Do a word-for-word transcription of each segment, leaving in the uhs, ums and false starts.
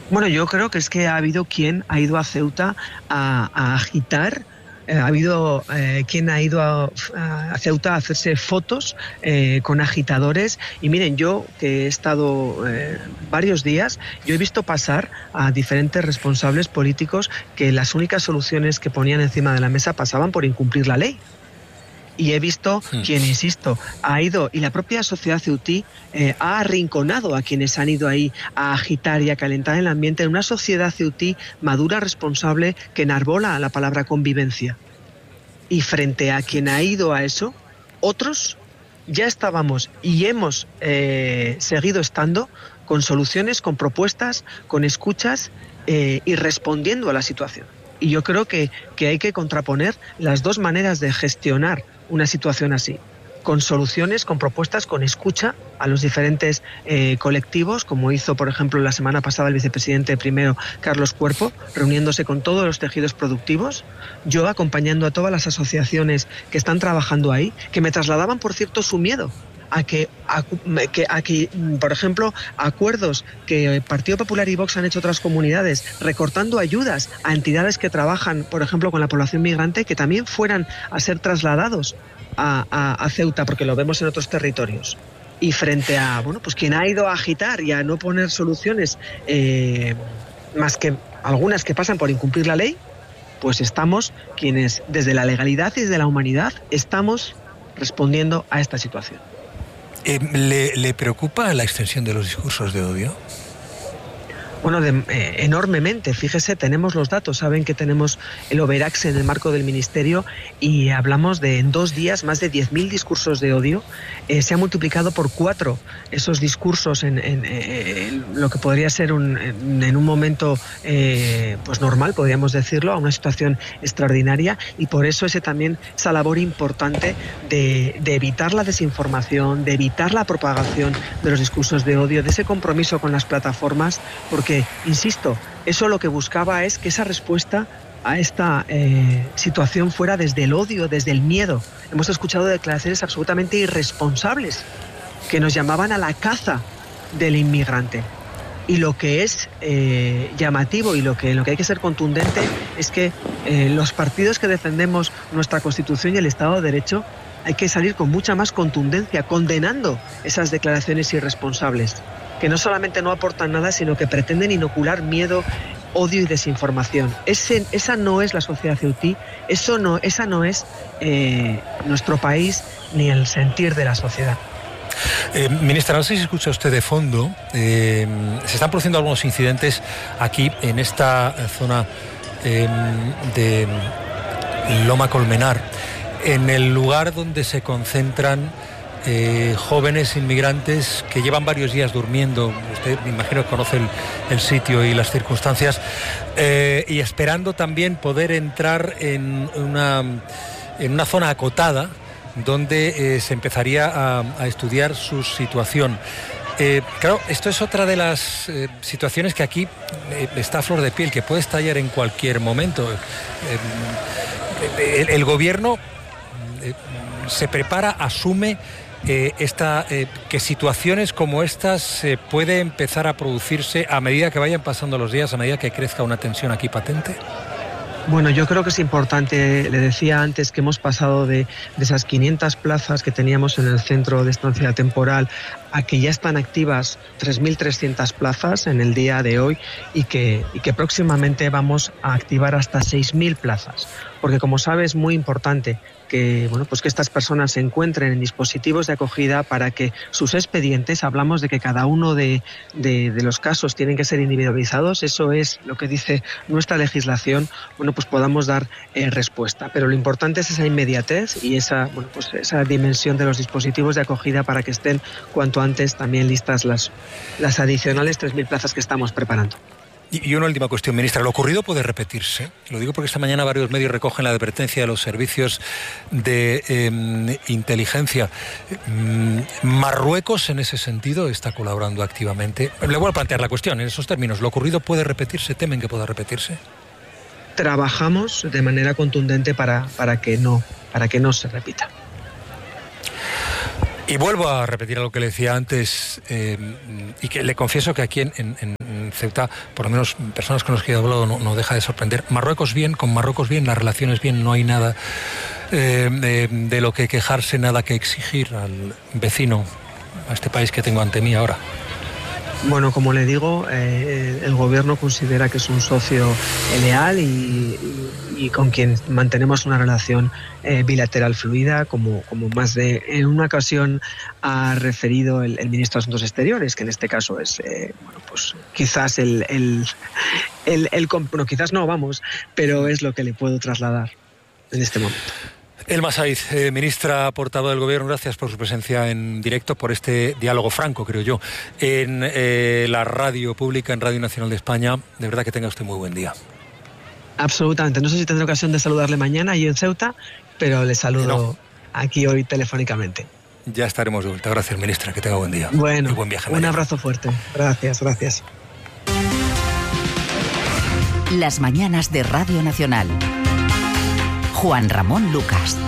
Bueno, yo creo que es que ha habido quien ha ido a Ceuta a, a agitar. Eh, ha habido eh, quien ha ido a, a Ceuta a hacerse fotos eh, con agitadores. Y miren, yo que he estado eh, varios días, yo he visto pasar a diferentes responsables políticos que las únicas soluciones que ponían encima de la mesa pasaban por incumplir la ley. Y he visto Hmm. quien, insisto, ha ido, y la propia sociedad ceutí eh, ha arrinconado a quienes han ido ahí a agitar y a calentar el ambiente en una sociedad ceutí madura, responsable, que enarbola la palabra convivencia. Y frente a quien ha ido a eso, otros ya estábamos y hemos eh, seguido estando con soluciones, con propuestas, con escuchas eh, y respondiendo a la situación. Y yo creo que, que hay que contraponer las dos maneras de gestionar una situación así, con soluciones, con propuestas, con escucha a los diferentes eh, colectivos, como hizo, por ejemplo, la semana pasada el vicepresidente primero, Carlos Cuerpo, reuniéndose con todos los tejidos productivos, yo acompañando a todas las asociaciones que están trabajando ahí, que me trasladaban, por cierto, su miedo a que, a, que, a que, por ejemplo, acuerdos que el Partido Popular y Vox han hecho otras comunidades, recortando ayudas a entidades que trabajan, por ejemplo, con la población migrante, que también fueran a ser trasladados a, a, a Ceuta, porque lo vemos en otros territorios. Y frente a, bueno, pues quien ha ido a agitar y a no poner soluciones, eh, más que algunas que pasan por incumplir la ley, pues estamos quienes, desde la legalidad y desde la humanidad, estamos respondiendo a esta situación. Eh, ¿le, ¿Le preocupa la extensión de los discursos de odio? Bueno, de, eh, enormemente. Fíjese, tenemos los datos. Saben que tenemos el Overax en el marco del Ministerio y hablamos de en dos días más de diez mil discursos de odio. Eh, se ha multiplicado por cuatro esos discursos en, en, en lo que podría ser un, en, en un momento eh, pues normal, podríamos decirlo, a una situación extraordinaria, y por eso ese también esa labor importante de, de evitar la desinformación, de evitar la propagación de los discursos de odio, de ese compromiso con las plataformas, porque Porque, insisto, eso lo que buscaba es que esa respuesta a esta eh, situación fuera desde el odio, desde el miedo. Hemos escuchado declaraciones absolutamente irresponsables que nos llamaban a la caza del inmigrante. Y lo que es eh, llamativo y lo que, lo que hay que ser contundente es que eh, los partidos que defendemos nuestra Constitución y el Estado de Derecho hay que salir con mucha más contundencia, condenando esas declaraciones irresponsables, que no solamente no aportan nada, sino que pretenden inocular miedo, odio y desinformación. Ese, esa no es la sociedad ceutí, eso no, esa no es eh, nuestro país ni el sentir de la sociedad. Eh, ministra, no sé si escucha usted de fondo, eh, se están produciendo algunos incidentes aquí en esta zona eh, de Loma Colmenar, en el lugar donde se concentran Eh, jóvenes inmigrantes que llevan varios días durmiendo. Usted me imagino que conoce el, el sitio y las circunstancias, eh, y esperando también poder entrar en una, en una zona acotada donde eh, se empezaría a, a estudiar su situación. Eh, claro, esto es otra de las eh, situaciones que aquí eh, está a flor de piel, que puede estallar en cualquier momento. Eh, el, el gobierno eh, se prepara, asume Eh, esta, eh, que situaciones como estas eh, puede empezar a producirse a medida que vayan pasando los días, a medida que crezca una tensión aquí patente. Bueno, yo creo que es importante, le decía antes que hemos pasado de, de esas quinientas plazas que teníamos en el centro de estancia temporal a que ya están activas tres mil trescientas plazas en el día de hoy, y que, y que próximamente vamos a activar hasta seis mil plazas. Porque, como sabe, es muy importante que, bueno, pues que estas personas se encuentren en dispositivos de acogida para que sus expedientes, hablamos de que cada uno de, de, de los casos tienen que ser individualizados, eso es lo que dice nuestra legislación, bueno, pues podamos dar eh, respuesta. Pero lo importante es esa inmediatez y esa, bueno, pues esa dimensión de los dispositivos de acogida para que estén cuanto antes también listas las, las adicionales tres mil plazas que estamos preparando. Y una última cuestión, ministra. ¿Lo ocurrido puede repetirse? Lo digo porque esta mañana varios medios recogen la advertencia de los servicios de eh, inteligencia. ¿Marruecos en ese sentido está colaborando activamente? Le voy a plantear la cuestión en esos términos. ¿Lo ocurrido puede repetirse? ¿Temen que pueda repetirse? Trabajamos de manera contundente para, para, que, no, para que no se repita. Y vuelvo a repetir algo que le decía antes, eh, y que le confieso que aquí en, en, en Ceuta, por lo menos personas con las que he hablado, no, no deja de sorprender. Marruecos bien, con Marruecos bien, las relaciones bien, no hay nada eh, de, de lo que quejarse, nada que exigir al vecino, a este país que tengo ante mí ahora. Bueno, como le digo, eh, el gobierno considera que es un socio leal y, y, y con quien mantenemos una relación eh, bilateral fluida, como, como más de en una ocasión ha referido el, el ministro de Asuntos Exteriores, que en este caso es, eh, bueno, pues quizás el, el, el, el, el no, quizás no, vamos, pero es lo que le puedo trasladar en este momento. Elma Saiz, eh, ministra portavoz del Gobierno, gracias por su presencia en directo, por este diálogo franco, creo yo, en eh, la radio pública, en Radio Nacional de España. De verdad que tenga usted muy buen día. Absolutamente. No sé si tendré ocasión de saludarle mañana allí en Ceuta, pero le saludo no. aquí hoy telefónicamente. Ya estaremos de vuelta. Gracias, ministra. Que tenga buen día. Bueno, y buen viaje un mañana. Abrazo fuerte. Gracias, gracias. Las mañanas de Radio Nacional. Juan Ramón Lucas.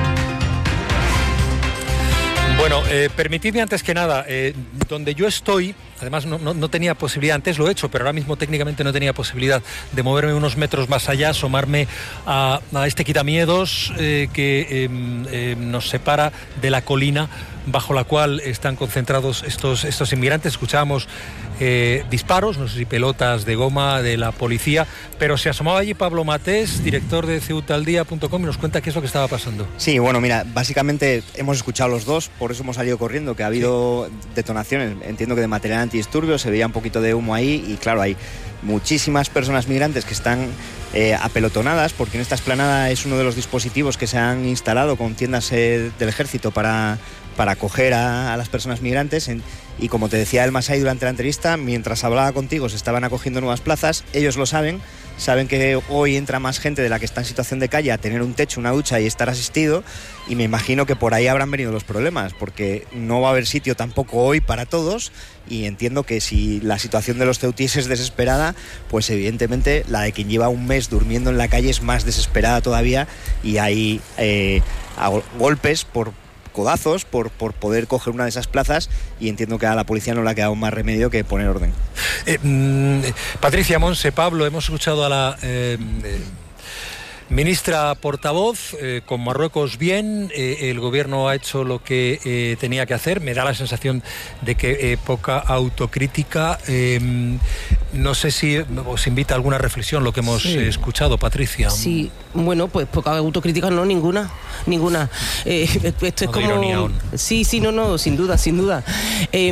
Bueno, eh, permitidme antes que nada, eh, donde yo estoy, además no, no, no tenía posibilidad, antes lo he hecho, pero ahora mismo técnicamente no tenía posibilidad de moverme unos metros más allá, asomarme a, a este quitamiedos eh, que eh, eh, nos separa de la colina bajo la cual están concentrados estos, estos inmigrantes. Escuchábamos eh, disparos, no sé si pelotas de goma de la policía, pero se asomaba allí Pablo Matés, director de ceutaldía punto com, y nos cuenta qué es lo que estaba pasando. Sí, bueno, mira, básicamente hemos escuchado los dos, por eso hemos salido corriendo, que ha habido sí. detonaciones, entiendo que de material antidisturbios, se veía un poquito de humo ahí y claro, hay muchísimas personas migrantes que están eh, apelotonadas, porque en esta explanada es uno de los dispositivos que se han instalado con tiendas eh, del ejército para, para acoger a, a las personas migrantes en, y como te decía Elma Saiz durante la entrevista, mientras hablaba contigo se estaban acogiendo nuevas plazas, ellos lo saben, saben que hoy entra más gente de la que está en situación de calle a tener un techo, una ducha y estar asistido, y me imagino que por ahí habrán venido los problemas, porque no va a haber sitio tampoco hoy para todos, y entiendo que si la situación de los ceutíes es desesperada, pues evidentemente la de quien lleva un mes durmiendo en la calle es más desesperada todavía, y hay eh, golpes por codazos por, por poder coger una de esas plazas, y entiendo que a la policía no le ha quedado más remedio que poner orden. Eh, mm, Patricia, Monse, Pablo, hemos escuchado a la eh, eh, ministra portavoz, eh, con Marruecos bien, eh, el gobierno ha hecho lo que eh, tenía que hacer, me da la sensación de que eh, poca autocrítica, eh, no sé si os invita a alguna reflexión lo que hemos sí. eh, escuchado, Patricia. Sí, bueno, pues poca autocrítica no, ninguna, ninguna. Eh, esto es no como... Sí, sí, no, no, sin duda, sin duda. Eh,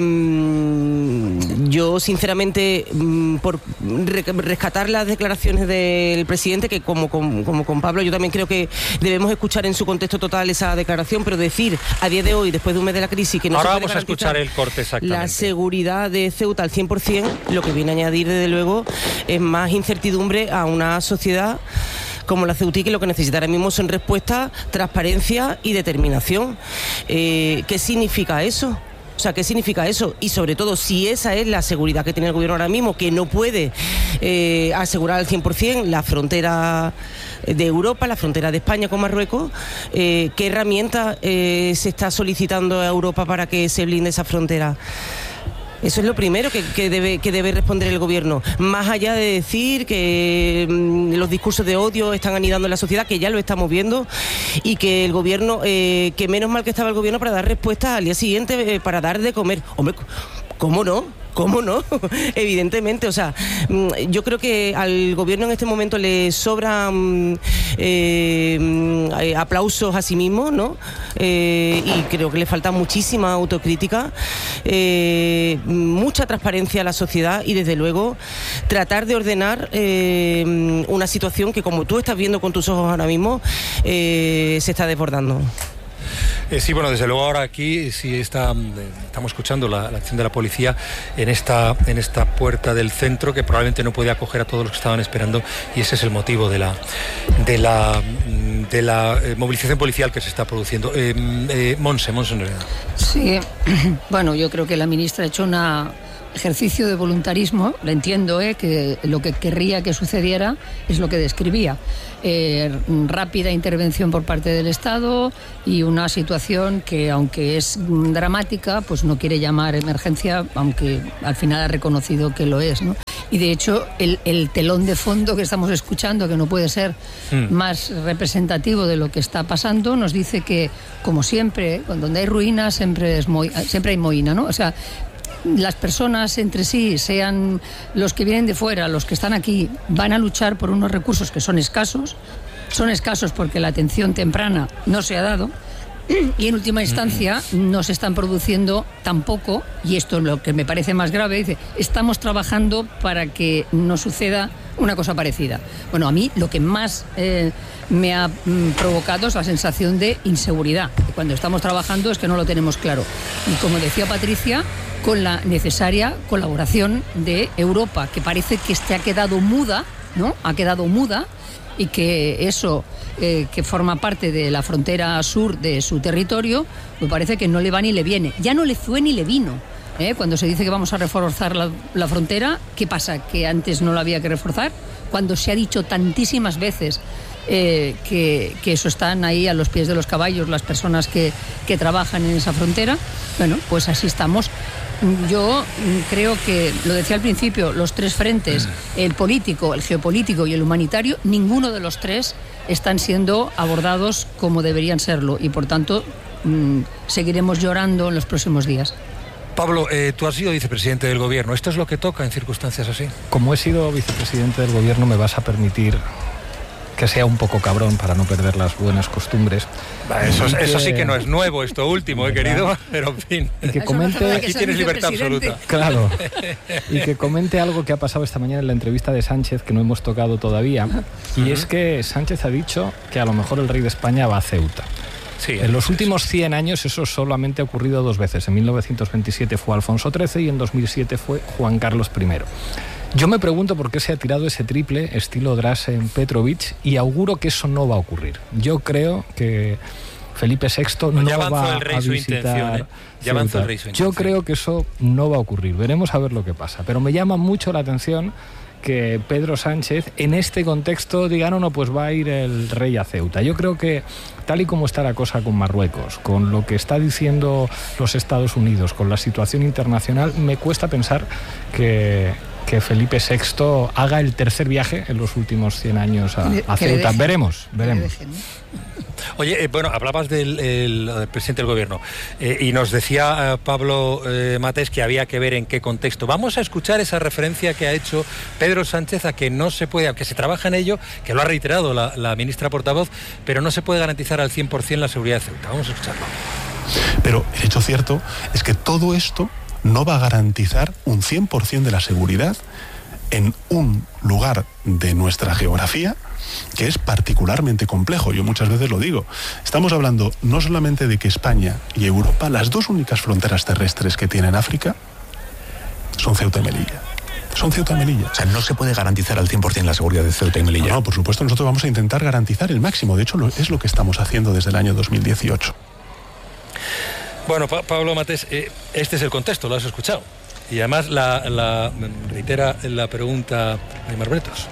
yo, sinceramente, por rescatar las declaraciones del presidente, que como, como, como con Pablo, yo también creo que debemos escuchar en su contexto total esa declaración, pero decir a día de hoy, después de un mes de la crisis, que no Ahora se puede vamos a escuchar el corte exactamente. La seguridad de Ceuta al cien por ciento, lo que viene a añadir, desde luego, es más incertidumbre a una sociedad como la ceutí, que lo que necesita ahora mismo son respuestas, transparencia y determinación. Eh, ¿Qué significa eso? O sea, ¿qué significa eso? Y sobre todo, si esa es la seguridad que tiene el gobierno ahora mismo, que no puede eh, asegurar al cien por ciento la frontera de Europa, la frontera de España con Marruecos, eh, ¿qué herramienta eh, se está solicitando a Europa para que se blinde esa frontera? Eso es lo primero que, que, debe, que debe responder el gobierno, más allá de decir que mmm, los discursos de odio están anidando en la sociedad, que ya lo estamos viendo, y que el gobierno, eh, que menos mal que estaba el gobierno para dar respuesta al día siguiente, eh, para dar de comer. Hombre, ¿cómo no? ¿Cómo no? Evidentemente, o sea, yo creo que al gobierno en este momento le sobran eh, aplausos a sí mismo, ¿no? Eh, y creo que le falta muchísima autocrítica, eh, mucha transparencia a la sociedad y, desde luego, tratar de ordenar eh, una situación que, como tú estás viendo con tus ojos ahora mismo, eh, se está desbordando. Eh, sí, bueno, desde luego ahora aquí sí está, eh, estamos escuchando la, la acción de la policía en esta, en esta puerta del centro, que probablemente no puede acoger a todos los que estaban esperando, y ese es el motivo de la, de la, de la eh, movilización policial que se está produciendo. Eh, eh, Monse, Monse. Sí, bueno, yo creo que la ministra ha hecho un ejercicio de voluntarismo, lo entiendo, eh, que lo que querría que sucediera es lo que describía. Eh, rápida intervención por parte del Estado y una situación que, aunque es dramática, pues no quiere llamar emergencia, aunque al final ha reconocido que lo es, ¿no? Y de hecho, el, el telón de fondo que estamos escuchando, que no puede ser mm. más representativo de lo que está pasando, nos dice que, como siempre, cuando hay ruinas, siempre, es mo- siempre hay mohina, ¿no? O sea, las personas entre sí, sean los que vienen de fuera, los que están aquí, van a luchar por unos recursos que son escasos, son escasos porque la atención temprana no se ha dado, y en última instancia no se están produciendo tampoco, y esto es lo que me parece más grave, dice, estamos trabajando para que no suceda una cosa parecida. Bueno, a mí lo que más eh, me ha mm, provocado es la sensación de inseguridad. Cuando estamos trabajando es que no lo tenemos claro. Y como decía Patricia, con la necesaria colaboración de Europa, que parece que se ha quedado muda, ¿no? Ha quedado muda, y que eso, eh, que forma parte de la frontera sur de su territorio, me parece que no le va ni le viene. Ya no le fue ni le vino. ¿eh? Cuando se dice que vamos a reforzar la, la frontera, ¿qué pasa? ¿Que antes no la había que reforzar? Cuando se ha dicho tantísimas veces eh, que, que eso están ahí a los pies de los caballos las personas que, que trabajan en esa frontera, bueno, pues así estamos. Yo creo que, lo decía al principio, los tres frentes, el político, el geopolítico y el humanitario, ninguno de los tres están siendo abordados como deberían serlo, y por tanto mmm, seguiremos llorando en los próximos días. Pablo, eh, tú has sido vicepresidente del gobierno. ¿Esto es lo que toca en circunstancias así? Como he sido vicepresidente del gobierno, me vas a permitir que sea un poco cabrón para no perder las buenas costumbres. Va, eso, que, eso sí que no es nuevo, esto último, he eh, querido, pero en fin. Y que comente... Aquí tienes libertad absoluta. Claro. Y que comente algo que ha pasado esta mañana en la entrevista de Sánchez, que no hemos tocado todavía. Y uh-huh. es que Sánchez ha dicho que a lo mejor el rey de España va a Ceuta. Sí, en los últimos cien años eso solamente ha ocurrido dos veces. En mil novecientos veintisiete fue Alfonso trece y en dos mil siete fue Juan Carlos primero. Yo me pregunto por qué se ha tirado ese triple estilo Dražen Petrović, y auguro que eso no va a ocurrir. Yo creo que Felipe sexto no ya va el rey a su visitar intención, ¿eh? Ya avanzó el rey su intención. Yo creo que eso no va a ocurrir. Veremos a ver lo que pasa. Pero me llama mucho la atención que Pedro Sánchez en este contexto diga, no, no, pues va a ir el rey a Ceuta. Yo creo que tal y como está la cosa con Marruecos, con lo que está diciendo los Estados Unidos, con la situación internacional, me cuesta pensar que... que Felipe sexto haga el tercer viaje en los últimos cien años a, a Ceuta. Veremos, veremos. Oye, eh, bueno, hablabas del el, el presidente del gobierno eh, y nos decía eh, Pablo eh, Matés que había que ver en qué contexto. Vamos a escuchar esa referencia que ha hecho Pedro Sánchez a que no se puede, aunque se trabaja en ello, que lo ha reiterado la, la ministra portavoz, pero no se puede garantizar al cien por ciento la seguridad de Ceuta. Vamos a escucharlo. Pero el hecho cierto es que todo esto no va a garantizar un cien por ciento de la seguridad en un lugar de nuestra geografía que es particularmente complejo. Yo muchas veces lo digo. Estamos hablando no solamente de que España y Europa, las dos únicas fronteras terrestres que tienen África, son Ceuta y Melilla. Son Ceuta y Melilla. O sea, no se puede garantizar al cien por ciento la seguridad de Ceuta y Melilla. No, no, por supuesto, nosotros vamos a intentar garantizar el máximo. De hecho, lo, es lo que estamos haciendo desde el año dos mil dieciocho. Bueno, pa- Pablo Matés, eh, este es el contexto, lo has escuchado. Y además la, la reitera la pregunta Aymar Bretos.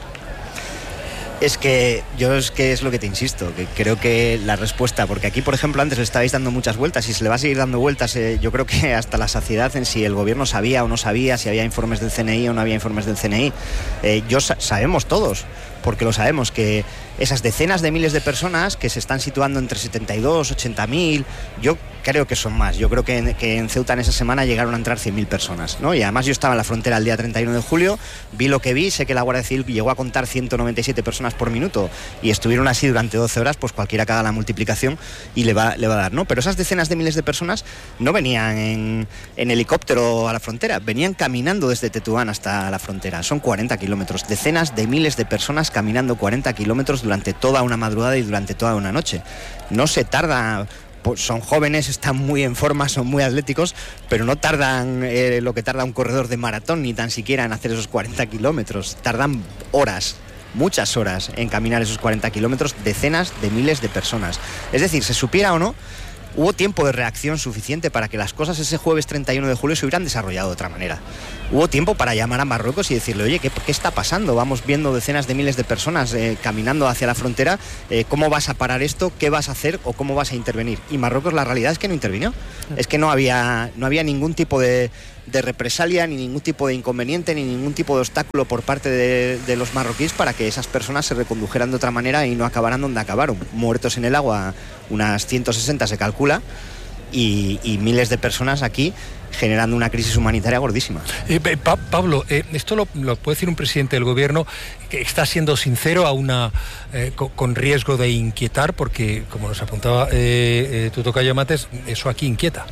Es que yo es que es lo que te insisto, que creo que la respuesta, porque aquí, por ejemplo, antes le estabais dando muchas vueltas y se le va a seguir dando vueltas, eh, yo creo que hasta la saciedad en si el gobierno sabía o no sabía, si había informes del C N I o no había informes del C N I. Eh, yo sa- sabemos todos, porque lo sabemos, que esas decenas de miles de personas que se están situando entre setenta y dos, ochenta mil, yo creo que son más. Yo creo que en, que en Ceuta en esa semana llegaron a entrar cien mil personas, ¿no? Y además yo estaba en la frontera el día treinta y uno de julio, vi lo que vi, sé que la Guardia Civil llegó a contar ciento noventa y siete personas por minuto y estuvieron así durante doce horas, pues cualquiera que haga la multiplicación y le va, le va a dar, ¿no? Pero esas decenas de miles de personas no venían en, en helicóptero a la frontera, venían caminando desde Tetuán hasta la frontera. Son cuarenta kilómetros, decenas de miles de personas caminando cuarenta kilómetros durante toda una madrugada y durante toda una noche. No se tarda... Pues son jóvenes, están muy en forma, son muy atléticos, pero no tardan eh, lo que tarda un corredor de maratón, ni tan siquiera en hacer esos cuarenta kilómetros. Tardan horas, muchas horas en caminar esos cuarenta kilómetros, decenas de miles de personas. Es decir, se supiera o no, hubo tiempo de reacción suficiente para que las cosas ese jueves treinta y uno de julio se hubieran desarrollado de otra manera. Hubo tiempo para llamar a Marruecos y decirle, oye, ¿qué, qué está pasando? Vamos viendo decenas de miles de personas eh, caminando hacia la frontera, eh, ¿cómo vas a parar esto? ¿Qué vas a hacer o cómo vas a intervenir? Y Marruecos, la realidad es que no intervino. Es que no había, no había ningún tipo de, de represalia, ni ningún tipo de inconveniente, ni ningún tipo de obstáculo por parte de, de los marroquíes para que esas personas se recondujeran de otra manera y no acabaran donde acabaron, muertos en el agua, unas ciento sesenta se calcula, y, y miles de personas aquí generando una crisis humanitaria gordísima. Eh, pa Pablo, eh, esto lo, lo puede decir un presidente del gobierno que está siendo sincero a una eh, con, con riesgo de inquietar, porque como nos apuntaba eh, eh, tu tocayo Mates, eso aquí inquieta.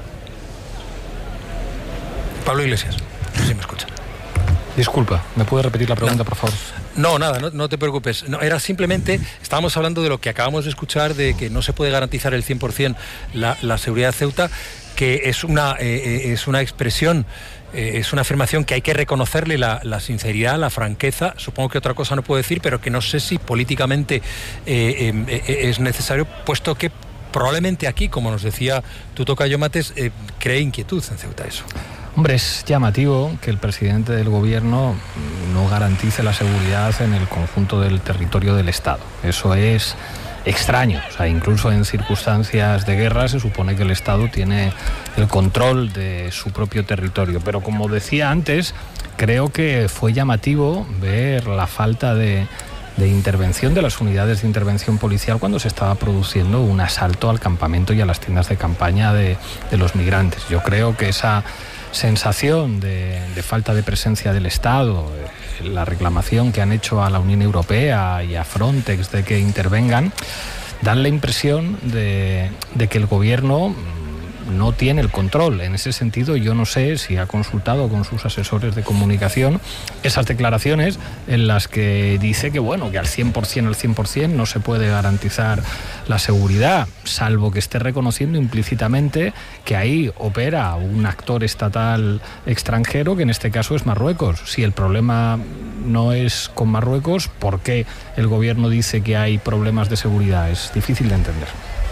Pablo Iglesias, no sé si me escucha. Disculpa, ¿me puede repetir la pregunta, no. por favor? No, nada, no, no te preocupes. No, era simplemente, estábamos hablando de lo que acabamos de escuchar, de que no se puede garantizar el cien por ciento la, la seguridad de Ceuta, que es una, eh, es una expresión, eh, es una afirmación que hay que reconocerle la, la sinceridad, la franqueza. Supongo que otra cosa no puedo decir, pero que no sé si políticamente eh, eh, es necesario, puesto que probablemente aquí, como nos decía tu tocayo Mates, eh, cree inquietud en Ceuta eso. Hombre, es llamativo que el presidente del gobierno no garantice la seguridad en el conjunto del territorio del Estado. Eso es extraño. O sea, incluso en circunstancias de guerra se supone que el Estado tiene el control de su propio territorio. Pero como decía antes, creo que fue llamativo ver la falta de, de intervención de las unidades de intervención policial cuando se estaba produciendo un asalto al campamento y a las tiendas de campaña de, de los migrantes. Yo creo que esa sensación de, de falta de presencia del Estado, la reclamación que han hecho a la Unión Europea y a Frontex de que intervengan, dan la impresión de, de que el gobierno no tiene el control. En ese sentido, yo no sé si ha consultado con sus asesores de comunicación esas declaraciones en las que dice que, bueno, que al cien por ciento, al cien por ciento no se puede garantizar la seguridad, salvo que esté reconociendo implícitamente que ahí opera un actor estatal extranjero, que en este caso es Marruecos. Si el problema no es con Marruecos, ¿por qué el gobierno dice que hay problemas de seguridad? Es difícil de entender.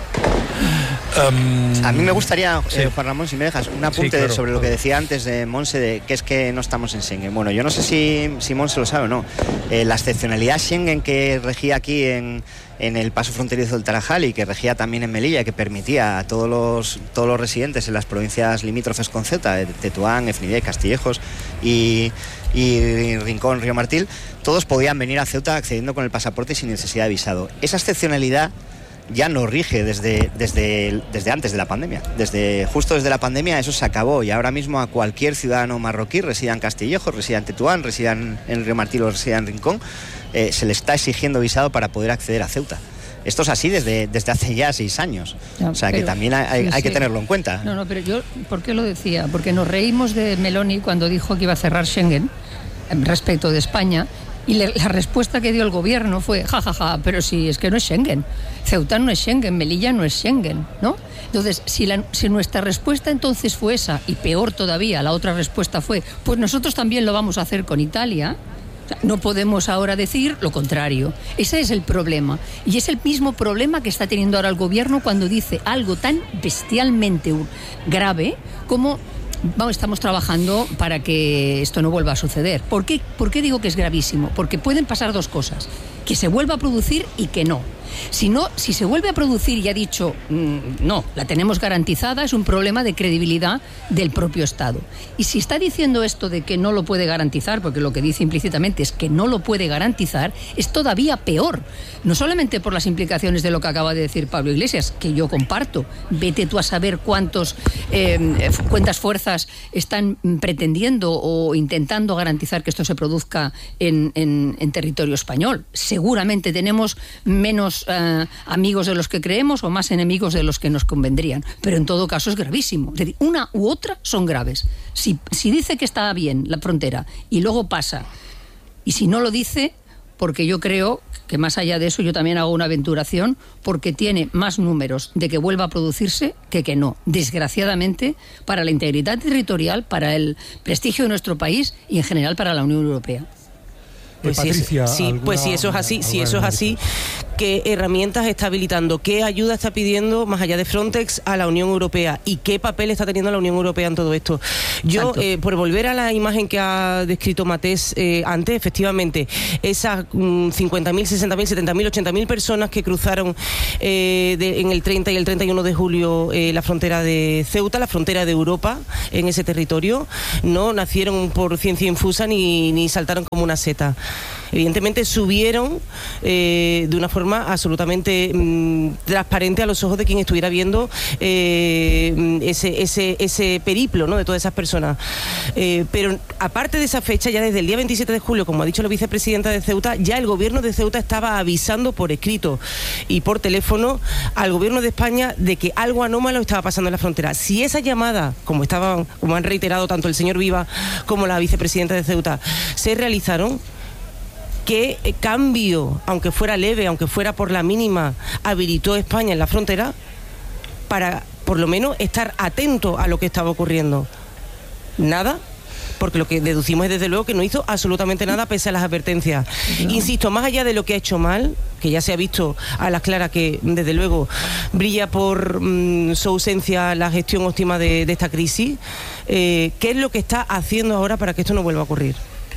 Um, a mí me gustaría, sí. eh, Juan Ramón, si me dejas, un apunte sí, claro, sobre lo que decía antes de Monse, de que es que no estamos en Schengen. Bueno, yo no sé si, si Monse lo sabe o no. Eh, la excepcionalidad Schengen que regía aquí en, en el paso fronterizo del Tarajal y que regía también en Melilla, que permitía a todos los, todos los residentes en las provincias limítrofes con Ceuta, de Tetuán, Efnidé, Castillejos y, y Rincón, Río Martil, todos podían venir a Ceuta accediendo con el pasaporte sin necesidad de visado. Esa excepcionalidad ya no rige desde, desde, desde antes de la pandemia. Desde, justo desde la pandemia eso se acabó y ahora mismo a cualquier ciudadano marroquí, resida en Castillejos, resida en Tetuán, resida en, en Río Martil o resida en Rincón, eh, se le está exigiendo visado para poder acceder a Ceuta. Esto es así desde, desde hace ya seis años. Ya, o sea, pero, que también hay, sí, hay que sí. tenerlo en cuenta. No, no, pero yo, ¿por qué lo decía? Porque nos reímos de Meloni cuando dijo que iba a cerrar Schengen respecto de España. Y le, la respuesta que dio el gobierno fue, jajaja, ja, ja, pero si es que no es Schengen. Ceuta no es Schengen, Melilla no es Schengen, ¿no? Entonces, si, la, si nuestra respuesta entonces fue esa, y peor todavía, la otra respuesta fue, pues nosotros también lo vamos a hacer con Italia, o sea, no podemos ahora decir lo contrario. Ese es el problema. Y es el mismo problema que está teniendo ahora el gobierno cuando dice algo tan bestialmente grave como... Vamos, estamos trabajando para que esto no vuelva a suceder. ¿Por qué? ¿Por qué digo que es gravísimo? Porque pueden pasar dos cosas. Que se vuelva a producir y que no. Si no, si se vuelve a producir y ha dicho, mmm, no, la tenemos garantizada, es un problema de credibilidad del propio Estado. Y si está diciendo esto de que no lo puede garantizar, porque lo que dice implícitamente es que no lo puede garantizar, es todavía peor. No solamente por las implicaciones de lo que acaba de decir Pablo Iglesias, que yo comparto. Vete tú a saber cuántos, eh, cuántas fuerzas están pretendiendo o intentando garantizar que esto se produzca en, en, en territorio español. Seguramente tenemos menos Uh, amigos de los que creemos o más enemigos de los que nos convendrían, pero en todo caso es gravísimo. Es decir, una u otra son graves. Si, si dice que está bien la frontera y luego pasa, y si no lo dice, porque yo creo que más allá de eso yo también hago una aventuración, porque tiene más números de que vuelva a producirse que que no, desgraciadamente, para la integridad territorial, para el prestigio de nuestro país y en general para la Unión Europea. Pues Patricia, si es, sí, pues si eso es así, si eso es así, qué herramientas está habilitando, qué ayuda está pidiendo más allá de Frontex a la Unión Europea y qué papel está teniendo la Unión Europea en todo esto. Yo, eh, por volver a la imagen que ha descrito Matés eh, antes, efectivamente, esas mm, cincuenta mil, sesenta mil, setenta mil, ochenta mil personas que cruzaron eh, de, en el treinta y el treinta y uno de julio eh, la frontera de Ceuta, la frontera de Europa, en ese territorio, no nacieron por ciencia infusa ni, ni saltaron como una seta. Evidentemente subieron eh, de una forma absolutamente mmm, transparente a los ojos de quien estuviera viendo eh, ese, ese, ese periplo, ¿no?, de todas esas personas. Eh, pero aparte de esa fecha, ya desde el día veintisiete de julio, como ha dicho la vicepresidenta de Ceuta, ya el gobierno de Ceuta estaba avisando por escrito y por teléfono al gobierno de España de que algo anómalo estaba pasando en la frontera. Si esa llamada, como estaban, como han reiterado tanto el señor Viva como la vicepresidenta de Ceuta, se realizaron, qué cambio, aunque fuera leve, aunque fuera por la mínima, habilitó España en la frontera para, por lo menos, estar atento a lo que estaba ocurriendo. Nada, porque lo que deducimos es, desde luego, que no hizo absolutamente nada pese a las advertencias. No. Insisto, más allá de lo que ha hecho mal, que ya se ha visto a las claras que, desde luego, brilla por mmm, su ausencia la gestión óptima de, de esta crisis, eh, ¿qué es lo que está haciendo ahora para que esto no vuelva a ocurrir?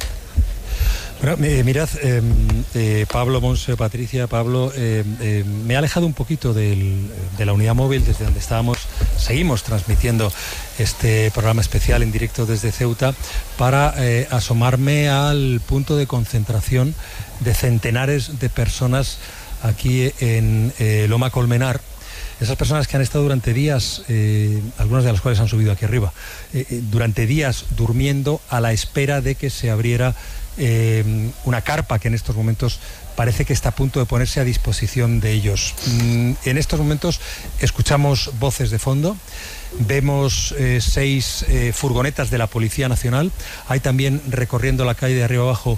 Bueno, eh, mirad, eh, eh, Pablo, Monse, Patricia, Pablo, eh, eh, me he alejado un poquito del, de la unidad móvil desde donde estábamos, seguimos transmitiendo este programa especial en directo desde Ceuta para eh, asomarme al punto de concentración de centenares de personas aquí en eh, Loma Colmenar. Esas personas que han estado durante días, eh, algunas de las cuales han subido aquí arriba, eh, eh, durante días durmiendo a la espera de que se abriera Eh, una carpa que en estos momentos parece que está a punto de ponerse a disposición de ellos. Mm, en estos momentos escuchamos voces de fondo, vemos eh, seis eh, furgonetas de la Policía Nacional, hay también recorriendo la calle de arriba abajo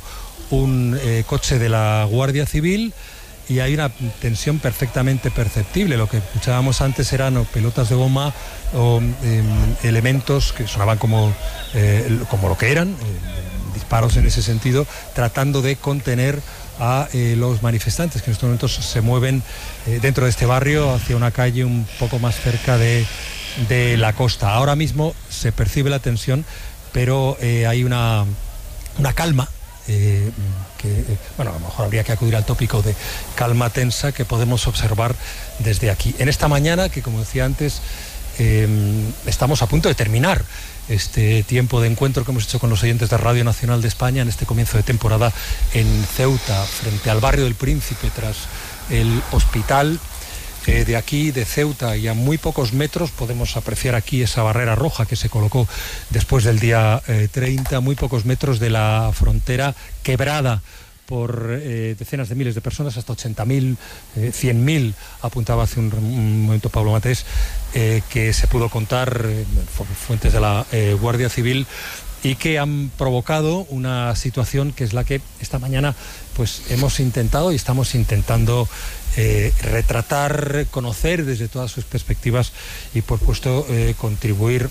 un eh, coche de la Guardia Civil y hay una tensión perfectamente perceptible. Lo que escuchábamos antes eran o pelotas de goma o eh, elementos que sonaban como, eh, como lo que eran, eh, disparos en ese sentido, tratando de contener a eh, los manifestantes que en estos momentos se mueven eh, dentro de este barrio hacia una calle un poco más cerca de, de la costa. Ahora mismo se percibe la tensión, pero eh, hay una, una calma eh, que, eh, bueno, a lo mejor habría que acudir al tópico de calma tensa que podemos observar desde aquí. En esta mañana, que como decía antes, eh, estamos a punto de terminar este tiempo de encuentro que hemos hecho con los oyentes de Radio Nacional de España en este comienzo de temporada en Ceuta, frente al barrio del Príncipe, tras el hospital eh, de aquí, de Ceuta, y a muy pocos metros podemos apreciar aquí esa barrera roja que se colocó después del día eh, treinta, muy pocos metros de la frontera quebrada por eh, decenas de miles de personas, hasta ochenta mil, eh, cien mil, apuntaba hace un, un momento Pablo Matés, eh, que se pudo contar eh, fuentes de la eh, Guardia Civil, y que han provocado una situación que es la que esta mañana pues hemos intentado y estamos intentando eh, retratar, conocer desde todas sus perspectivas y por supuesto eh, contribuir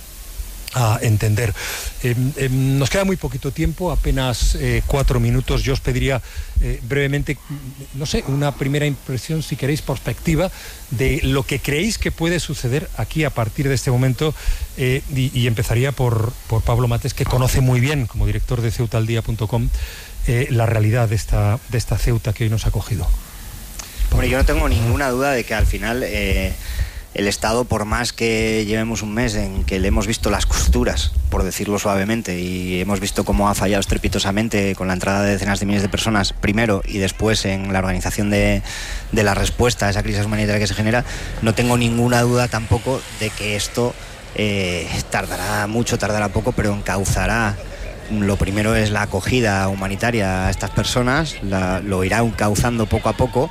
a entender. Eh, eh, nos queda muy poquito tiempo, apenas eh, cuatro minutos. Yo os pediría eh, brevemente, no sé, una primera impresión, si queréis, perspectiva de lo que creéis que puede suceder aquí a partir de este momento, eh, y, y empezaría por, por Pablo Matés, que conoce muy bien, como director de ceuta al día punto com, eh, la realidad de esta, de esta Ceuta que hoy nos ha acogido. Hombre, yo no tengo ninguna duda de que al final eh... el Estado, por más que llevemos un mes en que le hemos visto las costuras, por decirlo suavemente, y hemos visto cómo ha fallado estrepitosamente con la entrada de decenas de miles de personas, primero, y después en la organización de, de la respuesta a esa crisis humanitaria que se genera, no tengo ninguna duda tampoco de que esto eh, tardará mucho, tardará poco, pero encauzará. Lo primero es la acogida humanitaria a estas personas, la, lo irá encauzando poco a poco,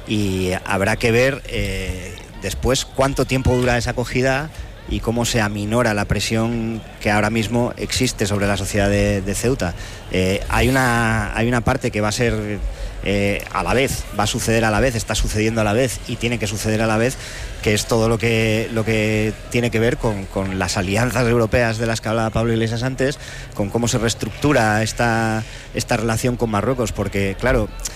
y habrá que ver eh, después cuánto tiempo dura esa acogida y cómo se aminora la presión que ahora mismo existe sobre la sociedad de, de Ceuta. Eh, hay una, hay una parte que va a ser eh, a la vez, va a suceder a la vez, está sucediendo a la vez y tiene que suceder a la vez, que es todo lo que, lo que tiene que ver con, con las alianzas europeas de las que hablaba Pablo Iglesias antes, con cómo se reestructura esta, esta relación con Marruecos, porque claro,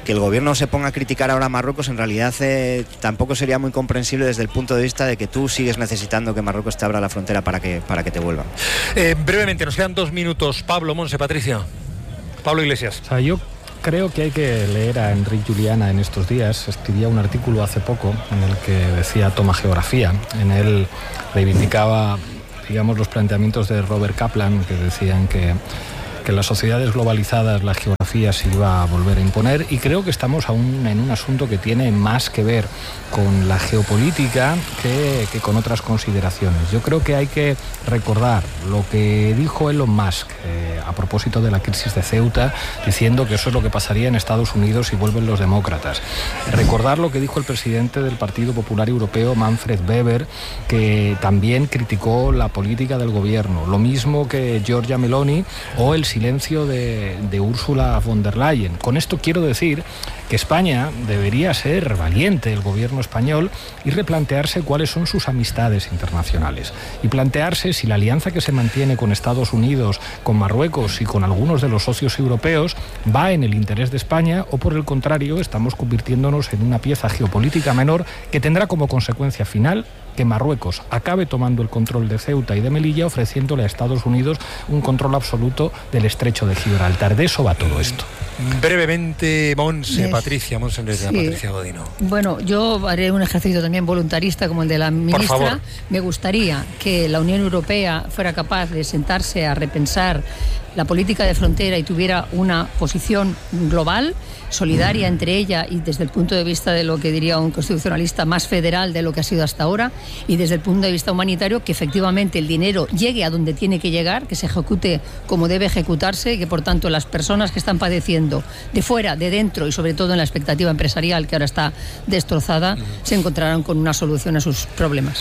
que el gobierno se ponga a criticar ahora a Marruecos en realidad eh, tampoco sería muy comprensible desde el punto de vista de que tú sigues necesitando que Marruecos te abra la frontera para que, para que te vuelvan. Eh, brevemente, nos quedan dos minutos. Pablo, Monse, Patricia. Pablo Iglesias. O sea, yo creo que hay que leer a Enric Juliana en estos días. Escribía un artículo hace poco en el que decía toma geografía. En él reivindicaba, digamos, los planteamientos de Robert Kaplan, que decían que que en las sociedades globalizadas la geografía se iba a volver a imponer, y creo que estamos aún en un asunto que tiene más que ver con la geopolítica que, que con otras consideraciones. Yo creo que hay que recordar lo que dijo Elon Musk eh, a propósito de la crisis de Ceuta, diciendo que eso es lo que pasaría en Estados Unidos si vuelven los demócratas. Recordar lo que dijo el presidente del Partido Popular Europeo, Manfred Weber, que también criticó la política del gobierno, lo mismo que Giorgia Meloni o el silencio de, de Ursula von der Leyen. Con esto quiero decir que España debería ser valiente, el gobierno español, y replantearse cuáles son sus amistades internacionales y plantearse si la alianza que se mantiene con Estados Unidos, con Marruecos y con algunos de los socios europeos va en el interés de España, o por el contrario estamos convirtiéndonos en una pieza geopolítica menor que tendrá como consecuencia final que Marruecos acabe tomando el control de Ceuta y de Melilla, ofreciéndole a Estados Unidos un control absoluto del estrecho de Gibraltar. De eso va todo esto. Brevemente, Monse, yes. Patricia, Monse, sí. Patricia Godino. Bueno, yo haré un ejercicio también voluntarista como el de la ministra. Me gustaría que la Unión Europea fuera capaz de sentarse a repensar la política de frontera y tuviera una posición global, solidaria entre ella y desde el punto de vista de lo que diría un constitucionalista más federal de lo que ha sido hasta ahora, y desde el punto de vista humanitario que efectivamente el dinero llegue a donde tiene que llegar, que se ejecute como debe ejecutarse, y que por tanto las personas que están padeciendo de fuera, de dentro y sobre todo en la expectativa empresarial que ahora está destrozada, se encontrarán con una solución a sus problemas.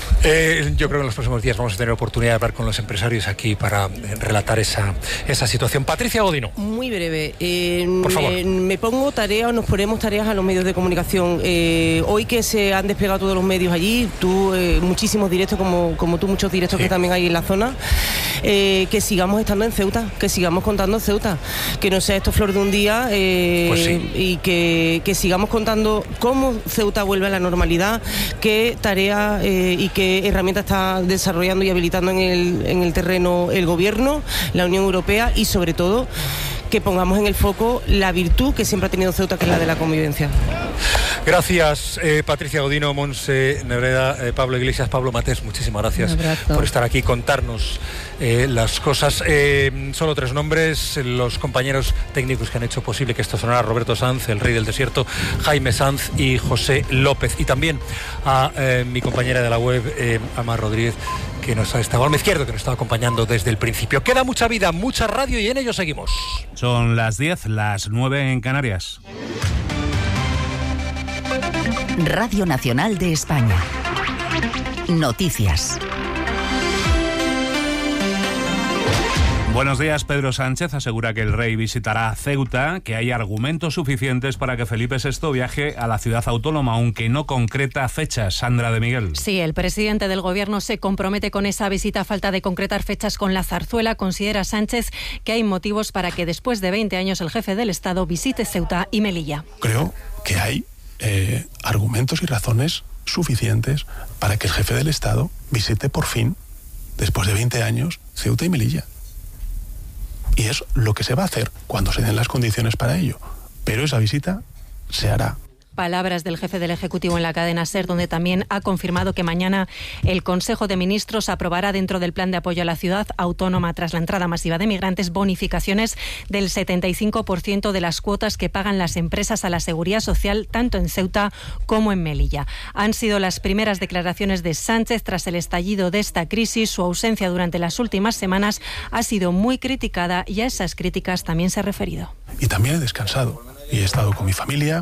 Eh, yo creo que en los próximos días vamos a tener oportunidad de hablar con los empresarios aquí para eh, relatar esa, esa situación. Patricia Godino. Muy breve. Eh, Por favor. Me, me pongo tareas, o nos ponemos tareas a los medios de comunicación. Eh, hoy que se han desplegado todos los medios allí, tú, eh, muchísimos directos, como, como tú, muchos directos sí. que también hay en la zona, eh, que sigamos estando en Ceuta, que sigamos contando Ceuta, que no sea esto flor de un día, eh, pues sí. y que, que sigamos contando cómo Ceuta vuelve a la normalidad, qué tarea eh, y qué herramientas está desarrollando y habilitando en el, en el terreno el gobierno, la Unión Europea, y sobre todo que pongamos en el foco la virtud que siempre ha tenido Ceuta, que es la de la convivencia. Gracias, eh, Patricia Godino, Monse Nebreda, eh, Pablo Iglesias, Pablo Matés, muchísimas gracias por estar aquí, contarnos eh, las cosas. Eh, solo tres nombres, los compañeros técnicos que han hecho posible que esto sonara: Roberto Sanz, el rey del desierto, Jaime Sanz y José López. Y también a eh, mi compañera de la web, eh, Amar Rodríguez, que nos ha estado a mi izquierdo, que nos está acompañando desde el principio. Queda mucha vida, mucha radio, y en ello seguimos. Son las diez, las nueve en Canarias. Radio Nacional de España. Noticias. Buenos días. Pedro Sánchez asegura que el rey visitará Ceuta, que hay argumentos suficientes para que Felipe sexto viaje a la ciudad autónoma, aunque no concreta fechas. Sandra de Miguel. Sí, el presidente del gobierno se compromete con esa visita a falta de concretar fechas con la zarzuela. Considera Sánchez que hay motivos para que después de veinte años el jefe del Estado visite Ceuta y Melilla. Creo que hay eh, argumentos y razones suficientes para que el jefe del Estado visite por fin, después de veinte años, Ceuta y Melilla. Y es lo que se va a hacer cuando se den las condiciones para ello. Pero esa visita se hará. Palabras del jefe del Ejecutivo en la cadena SER, donde también ha confirmado que mañana el Consejo de Ministros aprobará, dentro del plan de apoyo a la ciudad autónoma tras la entrada masiva de migrantes, bonificaciones del setenta y cinco por ciento de las cuotas que pagan las empresas a la seguridad social, tanto en Ceuta como en Melilla. Han sido las primeras declaraciones de Sánchez tras el estallido de esta crisis. Su ausencia durante las últimas semanas ha sido muy criticada, y a esas críticas también se ha referido. Y también he descansado y he estado con mi familia.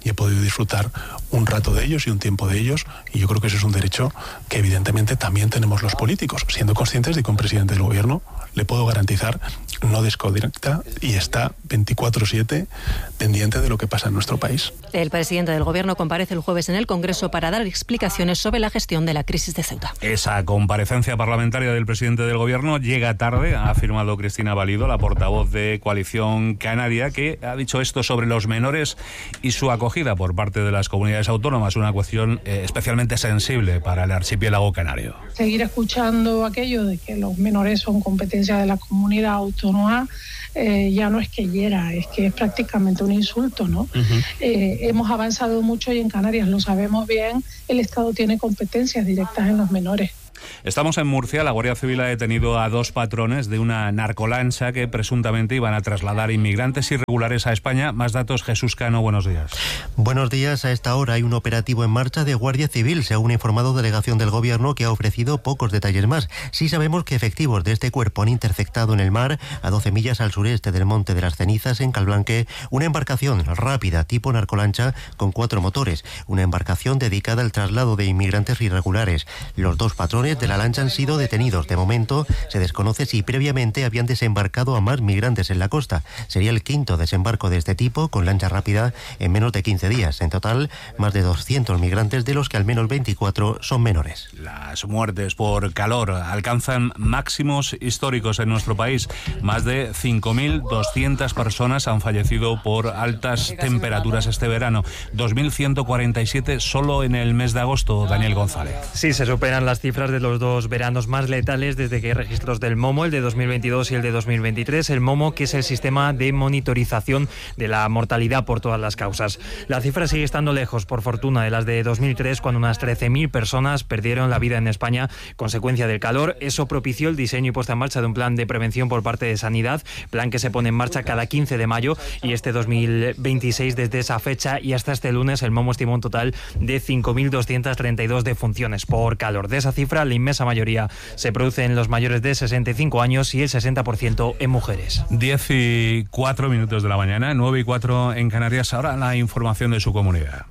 y he podido disfrutar un rato de ellos y un tiempo de ellos, y yo creo que ese es un derecho que evidentemente también tenemos los políticos, siendo conscientes de que un presidente del gobierno, le puedo garantizar, no desconecta y está veinticuatro siete pendiente de lo que pasa en nuestro país. El presidente del Gobierno comparece el jueves en el Congreso para dar explicaciones sobre la gestión de la crisis de Ceuta. Esa comparecencia parlamentaria del presidente del Gobierno llega tarde, ha afirmado Cristina Valido, la portavoz de Coalición Canaria, que ha dicho esto sobre los menores y su acogida por parte de las comunidades autónomas, una cuestión eh, especialmente sensible para el archipiélago canario. Seguir escuchando aquello de que los menores son competencia de la comunidad autónoma eh, ya no es que hiera, es que es prácticamente un insulto, ¿no? Uh-huh. Eh, hemos avanzado mucho y en Canarias, lo sabemos bien, el Estado tiene competencias directas en los menores. Estamos en Murcia. La Guardia Civil ha detenido a dos patrones de una narcolancha que presuntamente iban a trasladar inmigrantes irregulares a España. Más datos, Jesús Cano, buenos días. Buenos días. A esta hora hay un operativo en marcha de Guardia Civil, según ha informado delegación del Gobierno, que ha ofrecido pocos detalles más. Sí sabemos que efectivos de este cuerpo han interceptado en el mar, a doce millas al sureste del Monte de las Cenizas, en Calblanque, una embarcación rápida tipo narcolancha con cuatro motores, una embarcación dedicada al traslado de inmigrantes irregulares. Los dos patrones de la lancha han sido detenidos. De momento se desconoce si previamente habían desembarcado a más migrantes en la costa. Sería el quinto desembarco de este tipo con lancha rápida en menos de quince días. En total, más de doscientos migrantes, de los que al menos veinticuatro son menores. Las muertes por calor alcanzan máximos históricos en nuestro país. Más de cinco mil doscientas personas han fallecido por altas temperaturas este verano. dos mil ciento cuarenta y siete solo en el mes de agosto. Daniel González. Sí, se superan las cifras de los dos veranos más letales desde que hay registros del MOMO, el de dos mil veintidós y el de dos mil veintitrés. El MOMO, que es el sistema de monitorización de la mortalidad por todas las causas. La cifra sigue estando lejos, por fortuna, de las de dos mil tres, cuando unas trece mil personas perdieron la vida en España consecuencia del calor. Eso propició el diseño y puesta en marcha de un plan de prevención por parte de Sanidad, plan que se pone en marcha cada quince de mayo, y este dos mil veintiséis, desde esa fecha y hasta este lunes, el MOMO estimó un total de cinco mil doscientas treinta y dos defunciones por calor. De esa cifra, la inmensa mayoría se produce en los mayores de sesenta y cinco años y el sesenta por ciento en mujeres. diez y cuatro minutos de la mañana, nueve y cuatro en Canarias. Ahora la información de su comunidad.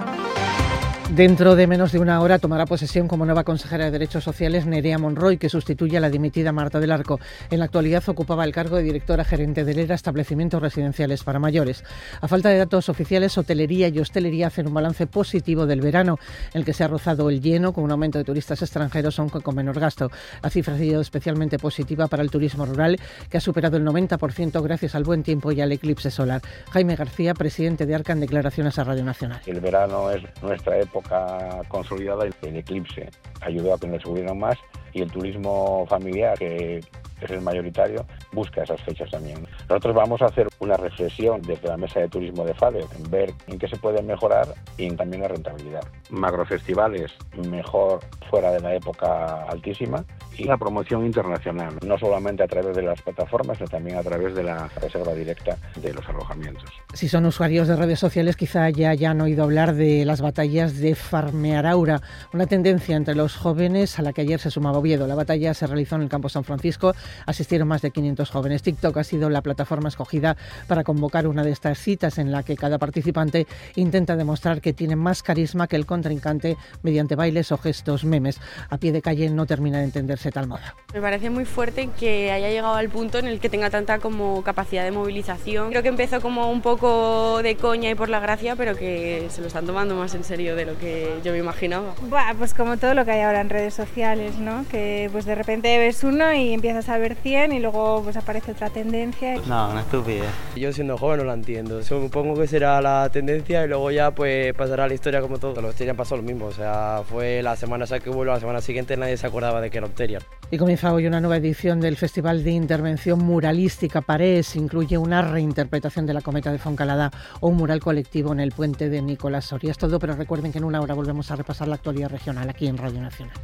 Dentro de menos de una hora tomará posesión como nueva consejera de Derechos Sociales Nerea Monroy, que sustituye a la dimitida Marta del Arco. En la actualidad ocupaba el cargo de directora gerente del ERA, Establecimientos Residenciales para Mayores. A falta de datos oficiales, hotelería y hostelería hacen un balance positivo del verano, en el que se ha rozado el lleno, con un aumento de turistas extranjeros, aunque con menor gasto. La cifra ha sido especialmente positiva para el turismo rural, que ha superado el noventa por ciento gracias al buen tiempo y al eclipse solar. Jaime García, presidente de ARCA, en declaraciones a Radio Nacional. El verano es nuestra época consolidada, el eclipse ayudó a que nos subieran más, y el turismo familiar, que es el mayoritario, busca esas fechas también. Nosotros vamos a hacer una reflexión desde la mesa de turismo de FADE, en ver en qué se puede mejorar y en también la rentabilidad. Macrofestivales, mejor fuera de la época altísima, y la promoción internacional, no solamente a través de las plataformas, sino también a través de la reserva directa de los alojamientos. Si son usuarios de redes sociales, quizá ya hayan oído hablar de las batallas de Farmearaura, una tendencia entre los jóvenes a la que ayer se sumaba Oviedo. La batalla se realizó en el Campo San Francisco, asistieron más de quinientos jóvenes. TikTok ha sido la plataforma escogida para convocar una de estas citas, en la que cada participante intenta demostrar que tiene más carisma que el contrincante mediante bailes o gestos memes. A pie de calle no termina de entenderse tal moda. Me parece muy fuerte que haya llegado al punto en el que tenga tanta como capacidad de movilización. Creo que empezó como un poco de coña y por la gracia, pero que se lo están tomando más en serio de lo que yo me imaginaba. Buah, pues como todo lo que hay ahora en redes sociales, ¿no? Que pues de repente ves uno y empiezas a ver cien y luego pues aparece otra tendencia. No, una estupidez. Yo siendo joven no la entiendo. Supongo que será la tendencia y luego ya pues pasará la historia como todo. Los Osterian pasó lo mismo, o sea, fue la semana esa que hubo, la semana siguiente nadie se acordaba de que era Osterian. Y comienza hoy una nueva edición del Festival de Intervención Muralística Parés. Incluye una reinterpretación de La Cometa de Foncalada o un mural colectivo en el puente de Nicolás Soria. Es todo, pero recuerden que en una hora volvemos a repasar la actualidad regional aquí en Radio Nacional.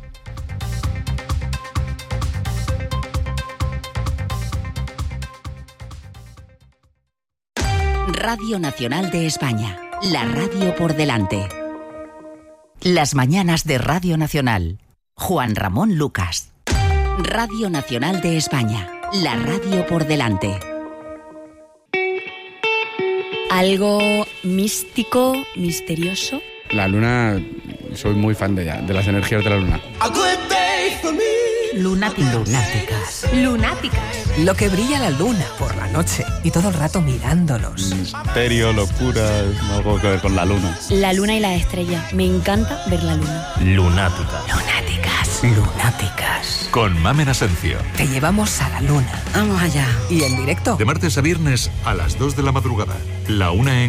Radio Nacional de España, la radio por delante. Las mañanas de Radio Nacional. Juan Ramón Lucas. Radio Nacional de España, la radio por delante. Algo místico, misterioso. La luna, soy muy fan de ella, de las energías de la luna. Lunáticas. Lunáticas. Lunáticas. Lo que brilla la luna por la noche y todo el rato mirándonos. Misterio, locura, algo que ver con la luna. La luna y las estrellas. Me encanta ver la luna. Lunáticas. Lunáticas. Lunáticas. Con Mamen Asencio. Te llevamos a la luna. Vamos allá. Y en directo. De martes a viernes a las dos de la madrugada. La una en